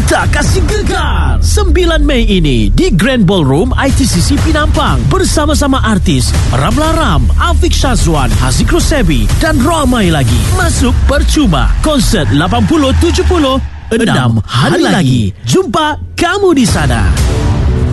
Kita kasih gegar 9 Mei ini di Grand Ballroom ITCC Penampang bersama-sama artis Ramla Ram, Afiq Syazwan, Haziq Rosebi dan ramai lagi. Masuk percuma. Konsert 80-70 6 hari lagi. Jumpa kamu di sana.